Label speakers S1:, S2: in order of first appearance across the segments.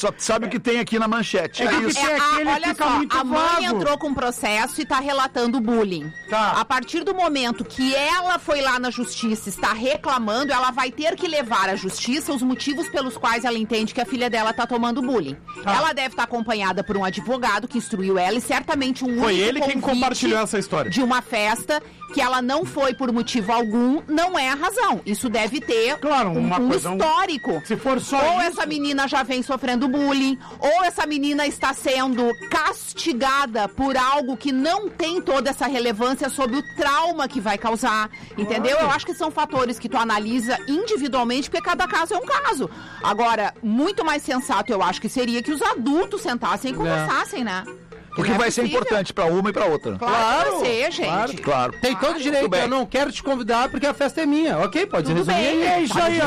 S1: só sabe o que tem aqui na manchete.
S2: Olha só, a mãe entrou com processo e tá relatando bullying.
S3: Tá.
S2: A partir do momento que ela foi lá na justiça, está reclamando, ela vai ter que levar à justiça os motivos pelos quais ela entende que a filha dela tá tomando bullying.
S3: Tá.
S2: Ela deve estar acompanhada por um advogado que instruiu ela e certamente um
S4: Foi
S2: único
S4: ele quem
S2: convite
S4: compartilhou essa história.
S2: de uma festa que ela não foi por motivo algum, não é a razão. Isso deve ter
S3: Claro, uma
S2: um
S3: coisa,
S2: histórico.
S3: Se for só
S2: Ou
S3: isso...
S2: essa menina já vem sofrendo bullying, ou essa menina está sendo castigada por algo que não tem toda essa relevância sobre o trauma que vai causar, entendeu? Eu acho que são fatores que tu analisa individualmente, porque cada caso é um caso. Agora, muito mais sensato eu acho que seria que os adultos sentassem e conversassem, né?
S1: Porque
S2: Não é
S1: vai ser
S2: possível.
S1: importante pra uma e pra outra.
S2: Claro que vai ser, gente.
S1: Claro.
S5: Tem todo direito,
S1: bem.
S5: eu não quero te convidar porque a festa é minha. Ok, pode
S2: Tudo
S5: resumir
S2: bem.
S5: aí.
S3: É isso aí, ó.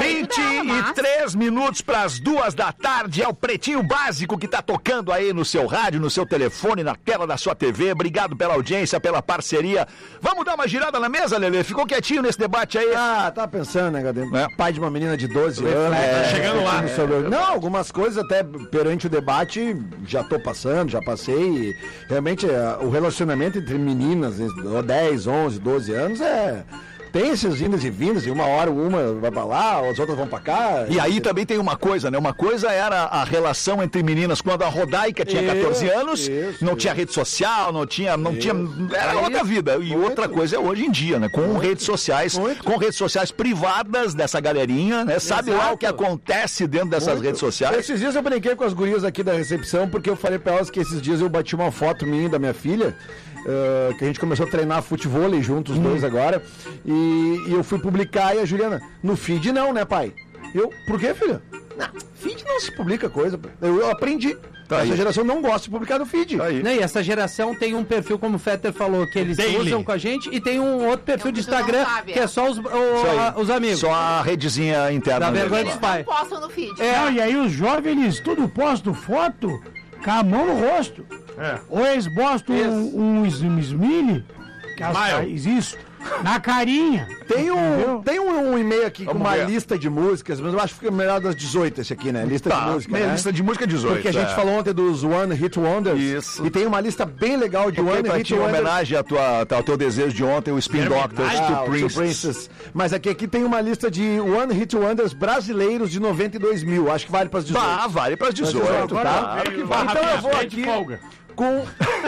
S1: 23 minutos para as 2h, é o Pretinho Básico que tá tocando aí no seu rádio, no seu telefone, na tela da sua TV. Obrigado pela audiência, pela parceria. Vamos dar uma girada na mesa, Lelê? Ficou quietinho nesse debate aí?
S6: Ah, tá pensando, né, Gadê?
S1: É.
S6: Pai de uma menina de 12 anos.
S4: chegando lá.
S6: Não, algumas coisas até perante o debate já tô passando, já passei. E realmente o relacionamento entre meninas, 10, 11, 12 anos, tem esses indas e vindas, e uma hora uma vai pra lá, as outras vão pra cá.
S1: E aí também tem uma coisa, né? Uma coisa era a relação entre meninas quando a Rodaica tinha 14 anos, não tinha rede social, não tinha, era outra vida. E outra coisa é hoje em dia, né? Com redes sociais, com redes sociais privadas dessa galerinha, né? Sabe lá o que acontece dentro dessas redes sociais?
S6: Esses dias eu brinquei com as gurias aqui da recepção, porque eu falei pra elas que esses dias eu bati uma foto minha e da minha filha, que a gente começou a treinar futevôlei juntos, os dois agora, e eu fui publicar, e a Juliana, no feed não, né, pai? Eu, por quê, filha? Não, feed não se publica coisa. Eu aprendi.
S1: Tá
S6: Essa
S1: aí.
S6: geração não gosta de publicar no feed.
S1: Aí.
S5: Né, e essa geração tem um perfil, como o Fetter falou, que eles
S4: Daily.
S5: usam com a gente, e tem um outro perfil de
S2: que tu não
S5: Instagram,
S2: sabe,
S5: que é só os amigos.
S1: Só a redezinha interna.
S5: Da
S1: deles
S5: vergonha
S1: lá.
S5: dos pais.
S2: Postam no feed.
S3: Não, e aí os jovens tudo postam foto com a mão no rosto. Ou eles postam um smile, que faz isso, na carinha.
S6: Tem
S3: Entendeu?
S6: um e-mail aqui
S1: Vamos
S6: com uma
S1: ver.
S6: lista de músicas, mas eu acho que fica melhor das 18 esse aqui, né? Lista de música,
S1: meia
S6: né?
S1: lista de música 18.
S6: Porque a gente falou ontem dos One Hit Wonders.
S1: Isso.
S6: E tem uma lista bem legal de
S1: One
S6: One Hit
S1: Hit em
S6: Wonders.
S1: homenagem ao teu desejo de ontem, o Spin Doctors,
S6: Ah,
S1: to
S6: o
S1: Princess.
S6: Two Princess. Mas aqui tem uma lista de One Hit Wonders brasileiros de 92 mil. Acho que vale para as 18.
S1: Vale para as 18,
S6: Agora
S1: tá?
S6: Claro que
S3: veio
S6: vale. Então eu vou
S3: de
S6: aqui
S3: folga.
S6: com...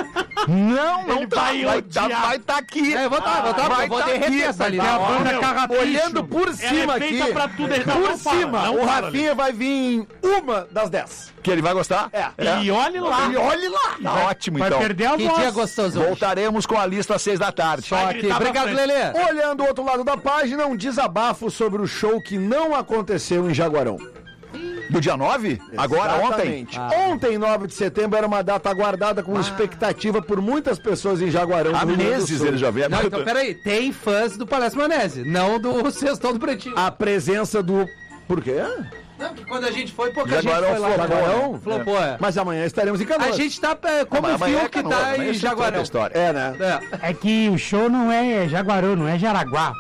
S1: Não
S3: Ele vai odiar.
S1: vai tá aqui.
S5: Eu vou
S1: tá
S5: derreter
S1: aqui,
S5: essa
S1: vai
S5: lista.
S1: tá
S3: A banda Carrapicho.
S6: Olhando por cima
S3: Ela é feita
S6: aqui,
S3: pra tudo. Não,
S6: por
S3: não fala,
S6: cima,
S3: não
S6: o
S3: fala,
S6: Rafinha vai vir uma das 10.
S1: Que ele vai gostar?
S3: E olhe lá.
S6: E olhe lá.
S1: Tá ótimo,
S3: Vai
S1: então.
S3: perder a
S5: Que
S3: voz.
S5: dia gostoso hoje.
S1: Voltaremos com a lista às 6h.
S5: Só aqui.
S3: gritar pra
S5: Obrigado,
S3: frente.
S5: Lelê.
S6: Olhando o outro lado da página, um desabafo sobre o show que não aconteceu em Jaguarão.
S1: Do dia 9? Agora, ontem?
S6: Exatamente. Ontem, 9 de setembro, era uma data aguardada com expectativa por muitas pessoas em Jaguarão.
S1: Há
S6: no Rio Grande do
S1: meses
S6: Sul.
S1: ele já vê.
S5: Não, então peraí, tem fãs do Palestra Manese, não do Sextão do Pretinho.
S6: A presença do... Por quê?
S5: Não, porque quando a gente foi, pouca
S1: Jaguarão
S5: gente foi lá.
S1: flopou,
S6: Jaguarão?
S5: Flopou, é.
S6: Mas amanhã estaremos em
S5: A
S6: Canoas.
S5: gente tá como o
S1: Amanhã é
S5: fio que
S1: Canoas,
S5: tá
S1: amanhã
S5: em
S1: isso é outra
S5: Jaguarão.
S1: história.
S6: É, né?
S5: É.
S3: É que o show não é Jaguarão, não é Jaraguá.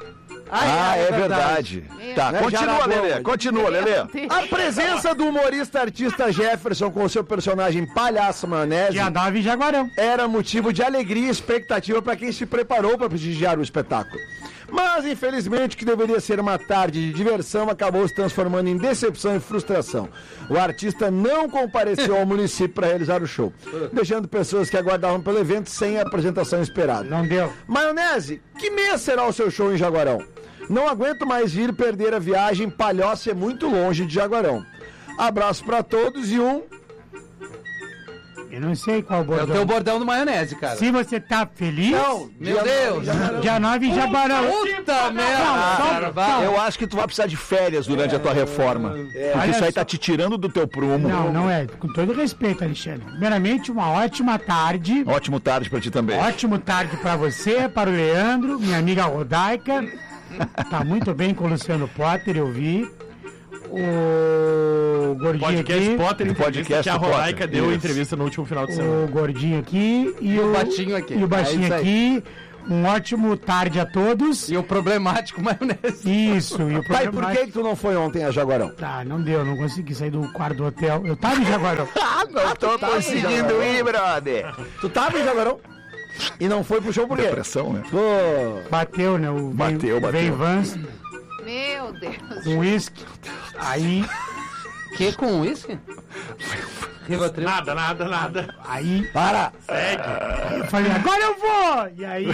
S1: É verdade. Tá,
S6: Né,
S1: continua,
S6: Jaraguá.
S1: Lelê. Continua, Lelê.
S6: A presença do humorista artista Jefferson com o seu personagem Palhaço Maionese
S3: Dia 9 em Jaguarão.
S6: era motivo de alegria e expectativa para quem se preparou para prestigiar o espetáculo. Mas, infelizmente, o que deveria ser uma tarde de diversão acabou se transformando em decepção e frustração. O artista não compareceu ao município para realizar o show, deixando pessoas que aguardavam pelo evento sem a apresentação esperada.
S3: Não deu.
S6: Maionese, que mês será o seu show em Jaguarão? Não aguento mais vir perder a viagem, Palhoça é muito longe de Jaguarão. Abraço pra todos e
S3: Eu não sei qual
S5: É o
S3: bordão.
S5: teu bordão do Maionese, cara.
S3: Se você tá feliz,
S5: Meu Deus.
S3: dia 9 em Jaguarão.
S5: Puta merda, cara. vai.
S1: Eu acho que tu vai precisar de férias durante a tua reforma. Porque
S3: Olha
S1: isso aí
S3: só.
S1: tá te tirando do teu prumo.
S3: Não, não é. Com todo respeito, Alexandre. Primeiramente, uma ótima tarde.
S1: Ótimo tarde pra ti também.
S3: Ótimo tarde pra você, para o Leandro, minha amiga Rodaica. Tá muito bem com o Luciano Potter, eu vi. O Gordinho
S4: Podcast
S3: aqui.
S4: Potter,
S1: O
S4: entrevista
S1: podcast
S4: que a
S1: Potter.
S4: Rodaica deu
S1: Isso.
S4: entrevista no último final de semana.
S3: O Gordinho aqui e o
S5: Baixinho aqui.
S3: E o Baixinho
S5: É isso aí.
S3: aqui. Um ótimo tarde a todos.
S5: E o problemático maionese.
S3: Isso, e o
S6: Tá, e por que tu não foi ontem a Jaguarão?
S3: Tá, não deu, não consegui sair do quarto do hotel. Eu tava em Jaguarão.
S1: Não tô conseguindo ir, brother.
S6: Tu tava em Jaguarão? E não foi pro show por quê?
S1: Depressão, né?
S6: Pô,
S3: Bateu, né? O
S1: Bateu.
S3: Vem Vans,
S2: Meu Deus.
S3: com uísque. Aí,
S5: Que com uísque? Rivotril.
S4: Nada.
S3: aí,
S6: para!
S3: eu falei, agora eu vou! E aí,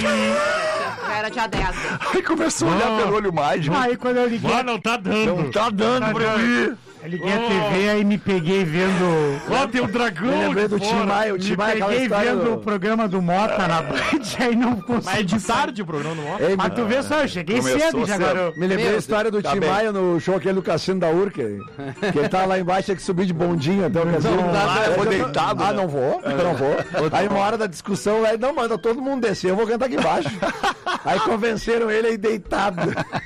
S2: Já era dia 10.
S1: Aí começou a olhar pelo olho mágico.
S3: aí quando eu liguei,
S4: Não tá dando.
S1: Não tá dando pra eu ir.
S3: eu liguei a TV, aí me peguei vendo...
S4: Ó, tem um dragão.
S6: Eu lembrei do
S4: de
S6: Tim
S4: fora.
S6: Maia, o Tim
S3: Me
S6: Maia, aquela
S3: peguei
S6: história
S3: vendo o
S6: do...
S3: programa do Mota na Band, aí não consegui.
S4: Mas é de tarde o programa do Mota.
S6: Ei,
S3: Mas tu vê só, eu cheguei
S1: Começou
S3: cedo em
S1: cedo.
S3: Jaguarão.
S6: me lembrei
S5: Meu
S6: a história do
S1: tá
S6: Tim
S1: bem.
S6: Maia no show aquele do Cassino da Urca. Que ele tava lá embaixo, tinha que subir de bondinho até o Cassino.
S1: eu vou deitado,
S6: Ah,
S1: né?
S6: não vou. Aí uma hora da discussão, aí não, manda todo mundo descer, eu vou cantar aqui embaixo. Aí convenceram ele aí deitado.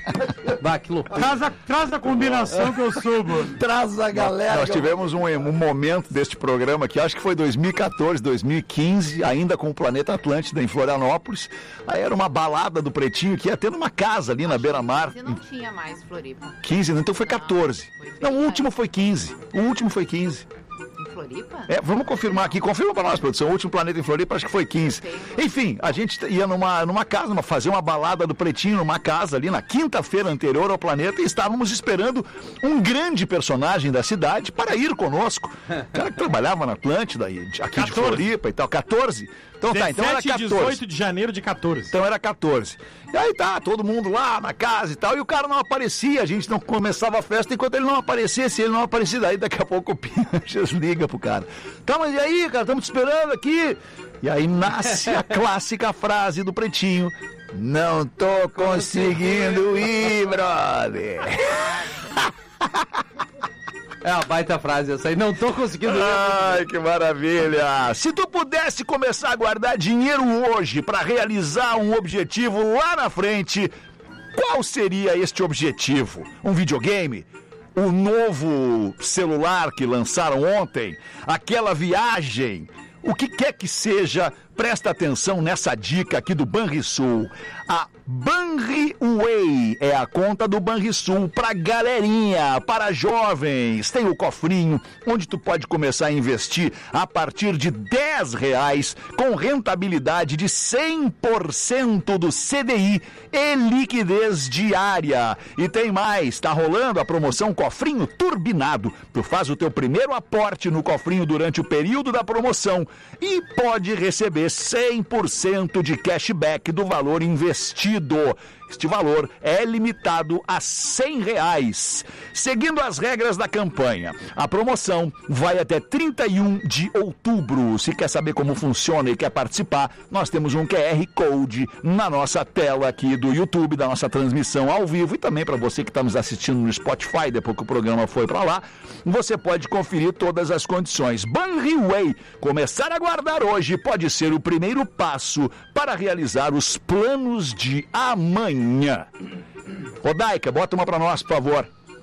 S5: Bah, que loucura.
S3: Traz a combinação que eu subo.
S6: Traz a galera.
S1: Nós tivemos um momento deste programa que acho que foi 2014, 2015, ainda com o Planeta Atlântida em Florianópolis. Aí era uma balada do Pretinho que ia ter numa casa ali na beira-mar.
S2: E não tinha mais Floripa.
S1: 15, então foi 14. Não, o último foi 15. O último foi 15.
S2: Em Floripa?
S1: É, vamos confirmar aqui. Confirma pra nós, produção. O último Planeta em Floripa, acho que foi 15. Enfim, a gente ia numa casa, fazer uma balada do Pretinho numa casa ali na quinta-feira anterior ao Planeta e estávamos esperando um grande personagem da cidade para ir conosco. O cara que trabalhava na Atlântida, aqui de Floripa e tal. 14. Então tá, então era
S4: 17 e
S1: 14.
S4: 18 de janeiro de 14.
S1: Então era 14. E aí tá, todo mundo lá na casa e tal, e o cara não aparecia, a gente não começava a festa enquanto ele não aparecesse, ele não aparecia, daí daqui a pouco o Pinchas liga pro cara. Tá, mas e aí, cara, estamos te esperando aqui. E aí nasce a clássica frase do Pretinho: não tô conseguindo ir, brother.
S5: É uma baita frase essa aí. Não tô conseguindo ver.
S1: Ai, que maravilha! Se tu pudesse começar a guardar dinheiro hoje para realizar um objetivo lá na frente, qual seria este objetivo? Um videogame? O novo celular que lançaram ontem? Aquela viagem? O que quer que seja, presta atenção nessa dica aqui do Banrisul. A Banriway é a conta do Banrisul para galerinha, para jovens. Tem o cofrinho onde tu pode começar a investir a partir de R$10 com rentabilidade de 100% do CDI e liquidez diária. E tem mais, tá rolando a promoção Cofrinho Turbinado. Tu faz o teu primeiro aporte no cofrinho durante o período da promoção e pode receber 100% de cashback do valor investido. Este valor é limitado a R$100. Seguindo as regras da campanha, a promoção vai até 31 de outubro. Se quer saber como funciona e quer participar, nós temos um QR Code na nossa tela aqui do YouTube, da nossa transmissão ao vivo, e também para você que está nos assistindo no Spotify, depois que o programa foi para lá, você pode conferir todas as condições. Banriway, começar a guardar hoje pode ser o primeiro passo para realizar os planos de amanhã. Rodaica, bota uma pra nós, por favor.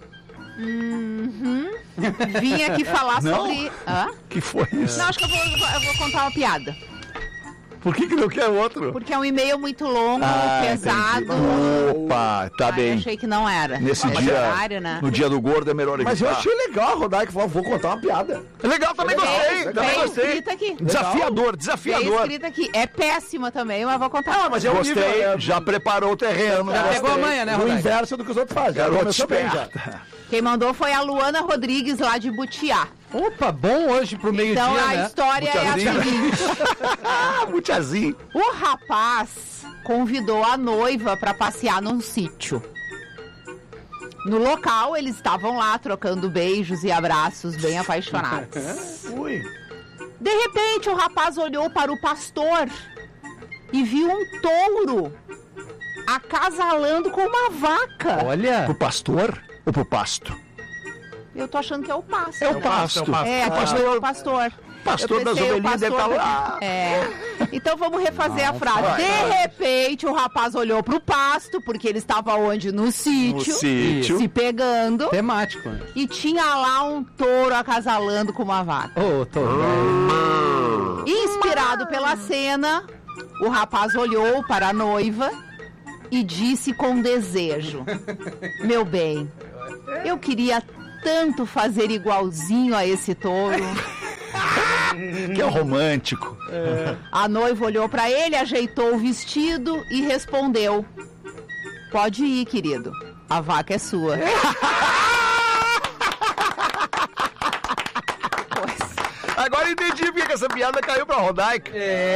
S2: Vim aqui falar
S1: Não?
S2: sobre... Hã?
S1: Que foi isso?
S2: Não, acho que eu vou contar uma piada.
S1: Por que não quer outro?
S2: Porque é um e-mail muito longo,
S1: Ah,
S2: pesado.
S1: entendi. Opa, tá
S2: Ah, eu
S1: bem.
S2: achei que não era.
S1: Nesse
S2: Mas
S1: dia,
S2: horário, né?
S1: no dia do gordo é melhor evitar.
S6: Mas eu achei legal a Rodaica falou, vou contar uma piada.
S1: Legal, também gostei. Também
S2: Tem
S1: gostei.
S2: escrito aqui.
S1: Desafiador,
S2: Tem
S1: desafiador.
S2: escrito aqui. É péssima também, mas vou contar.
S6: Ah, mas é um nível,
S1: Gostei, já preparou o terreno.
S5: Já
S1: gostei.
S5: pegou a manha, né,
S6: o
S5: Rodaica?
S6: inverso do que os outros fazem.
S1: Garoto
S6: Começou bem já.
S1: esperta.
S2: Quem mandou foi a Luana Rodrigues, lá de Butiá.
S5: Opa, bom hoje pro meio-dia,
S2: Então a
S5: né?
S2: história é a
S1: Butiazinho.
S2: seguinte.
S1: Ah, Butiazinho.
S2: O rapaz convidou a noiva para passear num sítio. No local, eles estavam lá trocando beijos e abraços bem apaixonados.
S3: Ui.
S2: De repente, o rapaz olhou para o pastor e viu um touro acasalando com uma vaca.
S5: Olha,
S1: Pro pastor ou pro pasto?
S2: Eu tô achando que é o pasto.
S1: É o pasto.
S2: É,
S1: o pastor.
S2: o pastor.
S1: Pastor
S2: Eu
S1: das
S2: pensei, o
S1: ovelhinhas deve
S2: pastor
S1: estar lá.
S2: É. Então vamos refazer a frase. De repente, o rapaz olhou pro pasto, porque ele estava onde? No
S1: No
S2: sítio.
S1: sítio.
S2: Se pegando.
S5: temático, né?
S2: E tinha lá um touro acasalando com uma vaca.
S5: Ô, tô velho.
S2: Inspirado pela cena, O rapaz olhou para a noiva e disse com desejo: meu bem, eu queria tanto fazer igualzinho a esse touro.
S1: Que é romântico.
S2: A noiva olhou para ele, ajeitou o vestido e respondeu: pode ir, querido. A vaca é sua.
S1: Agora entendi porque essa piada caiu pra Rodaica.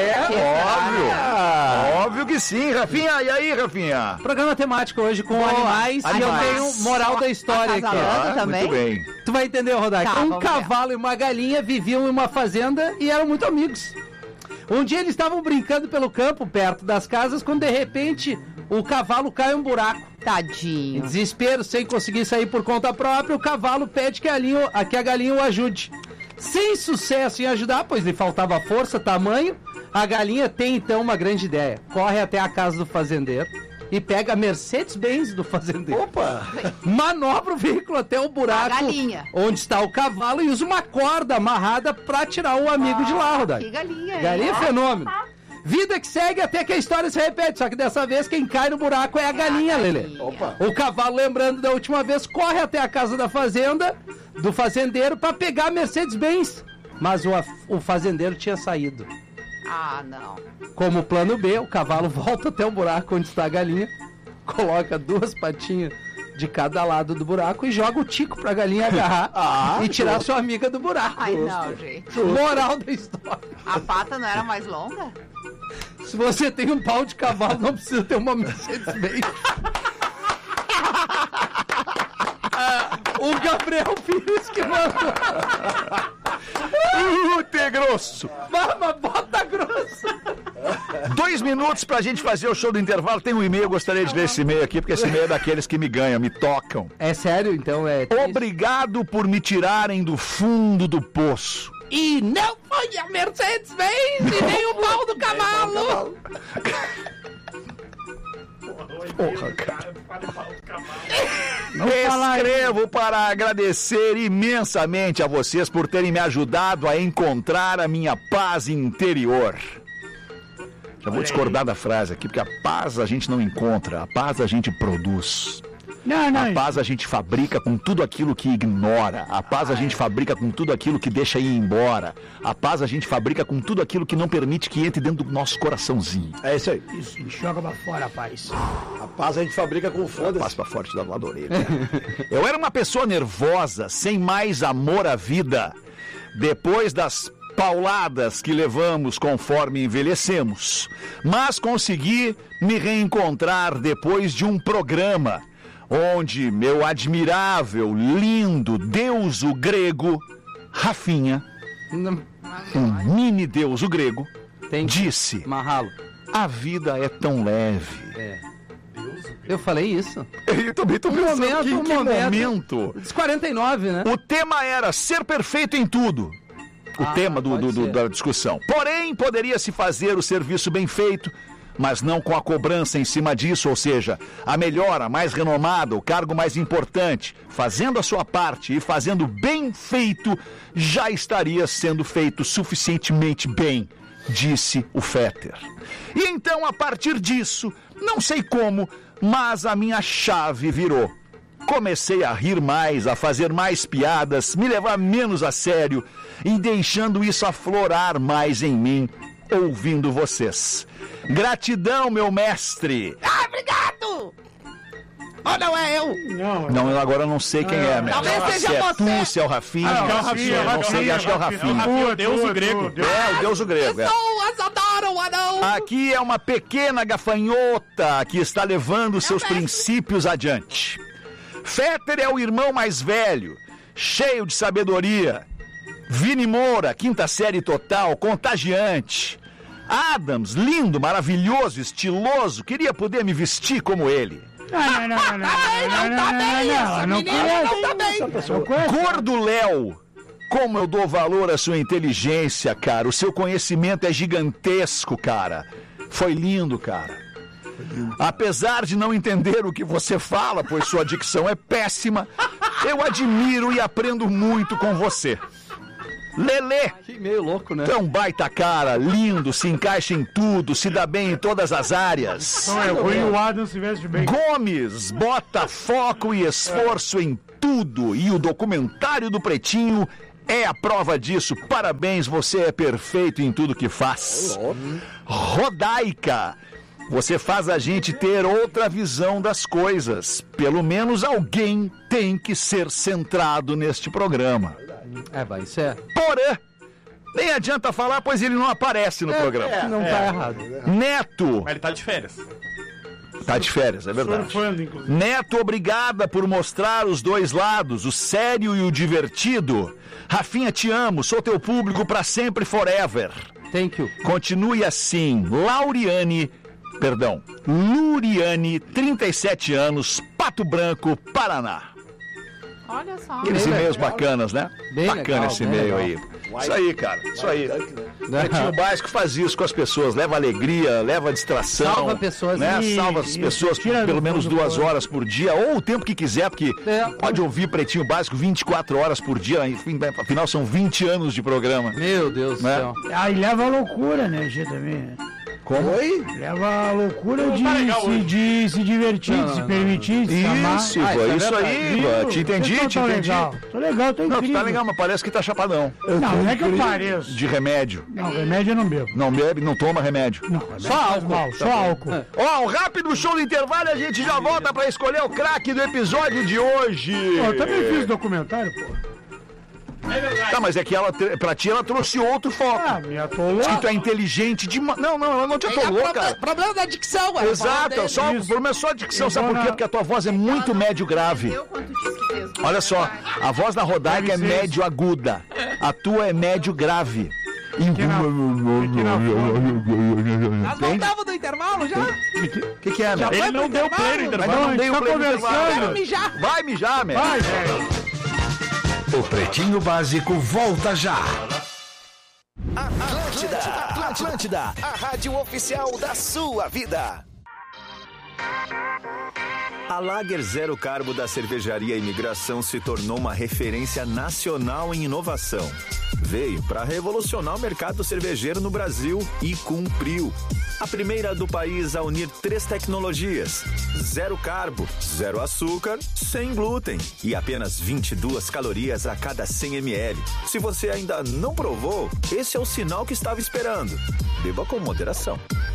S2: Óbvio.
S1: Óbvio que sim, Rafinha. E aí, Rafinha?
S5: Programa temático hoje com animais. E eu tenho moral da história aqui.
S2: Acasalando também?
S1: Muito bem.
S5: Tu vai entender, Rodaica.
S2: Tá,
S5: Um
S2: vamos
S5: cavalo e uma galinha viviam em uma fazenda e eram muito amigos. Um dia eles estavam brincando pelo campo, perto das casas, quando de repente o cavalo cai em um buraco. Em
S2: Tadinho.
S5: desespero, sem conseguir sair por conta própria, o cavalo pede que a galinha o ajude. Sem sucesso em ajudar, pois lhe faltava força, tamanho, a galinha tem então uma grande ideia. Corre até a casa do fazendeiro e pega a Mercedes-Benz do fazendeiro.
S6: Opa!
S5: Manobra o veículo até o buraco
S2: A galinha.
S5: onde está o cavalo e usa uma corda amarrada pra tirar o amigo de lá, Rodaica.
S2: Que galinha, hein?
S5: Galinha é fenômeno. Vida que segue até que a história se repete, só que dessa vez quem cai no buraco é a galinha, Lelê.
S6: Opa!
S5: O cavalo, lembrando da última vez, corre até a casa da fazenda, do fazendeiro, pra pegar a Mercedes-Benz. Mas o fazendeiro tinha saído.
S2: Ah, não.
S5: Como plano B, o cavalo volta até o buraco onde está a galinha, coloca 2 patinhas de cada lado do buraco e joga o tico pra galinha agarrar e tirar sua amiga do buraco.
S2: Ai, não, gente.
S5: Moral da história.
S2: A pata não era mais longa?
S5: Se você tem um pau de cavalo, não precisa ter uma Mercedes-Benz. O Gabriel Pires que mandou.
S1: Te grosso.
S5: Mama, bota grosso.
S1: 2 minutos pra gente fazer o show do intervalo. Tem um e-mail, eu gostaria de ler esse e-mail aqui, porque esse e-mail é daqueles que me ganham, me tocam.
S5: É sério, então é...
S1: Obrigado por me tirarem do fundo do poço.
S5: E não foi a Mercedes-Benz e nem o pau do cavalo.
S1: Porra, cara. Escrevo para agradecer imensamente a vocês por terem me ajudado a encontrar a minha paz interior. Já vou discordar da frase aqui, porque a paz a gente não encontra, a paz a gente produz. A paz a gente fabrica com tudo aquilo que ignora. A paz a gente fabrica com tudo aquilo que deixa ir embora. A paz a gente fabrica com tudo aquilo que não permite que entre dentro do nosso coraçãozinho.
S6: É isso aí.
S3: Isso, joga pra fora, rapaz.
S6: A paz a gente fabrica com
S1: Paz
S6: foda-se.
S1: pra forte da orelha. Eu era uma pessoa nervosa, sem mais amor à vida. Depois das pauladas que levamos conforme envelhecemos. Mas consegui me reencontrar depois de um programa onde meu admirável, lindo deuso grego, Rafinha, um mini deuso grego,
S5: Tem que
S1: disse:
S5: amarrá-lo.
S1: a vida é tão leve.
S5: Eu falei isso.
S1: Eu também tô pensando que em que momento?
S5: Diz 49, né?
S1: O tema era ser perfeito em tudo. O tema
S5: pode ser.
S1: da discussão. Porém, poderia-se fazer o serviço bem feito, mas não com a cobrança em cima disso, ou seja, a melhor, a mais renomada, o cargo mais importante, fazendo a sua parte e fazendo bem feito, já estaria sendo feito suficientemente bem, disse o Fetter. E então, a partir disso, não sei como, mas a minha chave virou. Comecei a rir mais, a fazer mais piadas, me levar menos a sério e deixando isso aflorar mais em mim, ouvindo vocês. Gratidão, meu mestre.
S5: Ah, obrigado! Ou não é eu?
S1: Não, eu agora não sei quem é, mestre.
S2: Talvez seja
S1: se é
S2: você.
S1: tu, se é o Rafinha.
S4: Acho que é o Rafinha,
S1: Não sei, acho que é o Rafinha.
S4: O deus grego.
S1: É, o deus grego. É.
S5: Pessoas adoram o anão!
S1: Aqui é uma pequena gafanhota que está levando seus princípios adiante. Fetter é o irmão mais velho, cheio de sabedoria. Vini Moura, 5ª série total, contagiante. Adams, lindo, maravilhoso, estiloso, queria poder me vestir como ele. Gordo Léo, como eu dou valor à sua inteligência, cara. O seu conhecimento é gigantesco, cara. Foi lindo, cara. Apesar de não entender o que você fala, pois sua dicção é péssima, eu admiro e aprendo muito com você. Lelê.
S5: Que meio louco, né?
S1: Tu é um baita cara, lindo, se encaixa em tudo, se dá bem em todas as áreas.
S3: Não, é ruim o Adam se veste bem.
S1: Gomes bota foco e esforço em tudo. E o documentário do Pretinho é a prova disso. Parabéns, você é perfeito em tudo que faz. Rodaica. Você faz a gente ter outra visão das coisas. Pelo menos alguém tem que ser centrado neste programa.
S5: Vai ser.
S1: Porã. Nem adianta falar, pois ele não aparece no programa.
S5: Não tá errado.
S1: Neto.
S4: Mas ele tá de férias.
S1: Tá de férias, é verdade.
S3: Surfando, inclusive.
S1: Neto, obrigada por mostrar os dois lados, o sério e o divertido. Rafinha, te amo, sou teu público pra sempre, forever.
S5: Thank you.
S1: Continue assim. Luriane, 37 anos, Pato Branco, Paraná.
S2: Olha só.
S1: Aqueles e-mails bacanas, né?
S5: Bem
S1: Bacana
S5: legal,
S1: esse
S5: bem
S1: e-mail
S5: legal.
S1: aí. Isso aí, cara. Isso aí. Pretinho Básico faz isso com as pessoas. Leva alegria, leva distração.
S5: Salva pessoas.
S1: Né?
S3: E-
S1: Salva as
S3: e
S1: pessoas por
S3: tira
S1: pelo
S3: do
S1: menos
S3: fundo
S1: 2
S3: do
S1: horas por dia, ou o tempo que quiser, porque pode ouvir Pretinho Básico 24 horas por dia. Enfim, afinal, são 20 anos de programa.
S5: Meu Deus do
S1: Né?
S5: céu.
S3: Aí leva a loucura, né, Gê, também, né?
S1: Como?
S3: Leva a loucura de,
S4: tá legal hoje.
S3: de se divertir, de se permitir, de se amar.
S1: Isso,
S5: Ah,
S1: Ivan,
S5: isso é
S1: isso
S5: verdade.
S1: aí,
S3: Viu?
S1: Ivan. Te entendi,
S3: Vocês
S1: te
S3: tão
S1: entendi.
S3: legal. Tô legal, tô
S1: Não,
S3: incrível.
S1: tu tá legal, mas parece que tá chapadão.
S3: Não é que eu pareço.
S1: De remédio.
S3: Não, remédio eu não bebo.
S1: Não bebe, não toma remédio.
S3: Não, só álcool. Mal, só álcool.
S1: Ó, um rápido show do intervalo e a gente já volta pra escolher o craque do episódio de hoje.
S3: Pô, eu também fiz documentário, pô.
S1: Tá, mas é que pra ti ela trouxe outro foco.
S3: Ah, me atolou.
S1: Diz que tu é inteligente demais. Não, ela não te atolou, cara.
S5: Problema da dicção,
S1: Exato, o problema é só a dicção. Sabe por quê? Porque a tua voz é muito médio grave.
S2: Eu quanto disse que fez.
S1: Olha só, a voz da Rodaica é
S3: Deve ser
S1: médio aguda. A tua é médio grave.
S5: Nós voltávamos do intervalo já?
S1: O que é, meu?
S4: Ele não deu play no
S1: Mas
S4: intervalo.
S1: não dei o
S3: tá
S1: play no
S3: conversando.
S1: intervalo.
S5: Mijar.
S1: Vai mijar, meu.
S3: Vai, velho.
S7: O Pretinho Básico volta já.
S8: Atlântida, a rádio oficial da sua vida.
S9: A Lager Zero Carbo da Cervejaria Imigração se tornou uma referência nacional em inovação. Veio para revolucionar o mercado cervejeiro no Brasil e cumpriu. A primeira do país a unir 3 tecnologias: zero carbo, zero açúcar, sem glúten e apenas 22 calorias a cada 100 ml. Se você ainda não provou, esse é o sinal que estava esperando. Beba com moderação.